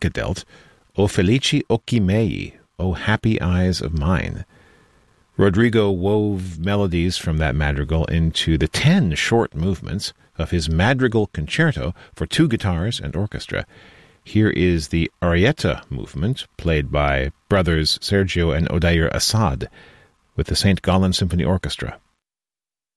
Polkadelt, O Felici Occhi Miei, O Happy Eyes of Mine. Rodrigo wove melodies from that madrigal into the 10 short movements of his Madrigal Concerto for 2 guitars and orchestra. Here is the Arietta movement, played by brothers Sergio and Odair Assad, with the St. Gallen Symphony Orchestra.